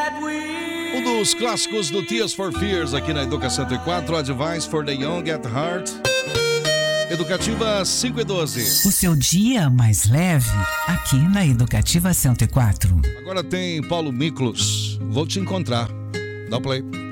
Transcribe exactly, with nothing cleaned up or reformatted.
Um dos clássicos do Tears for Fears aqui na Educa cento e quatro, Advice for the Young at Heart. Educativa cinco e doze. O seu dia mais leve aqui na Educativa cento e quatro. Agora tem Paulo Miklos. Vou te encontrar. Dá o play.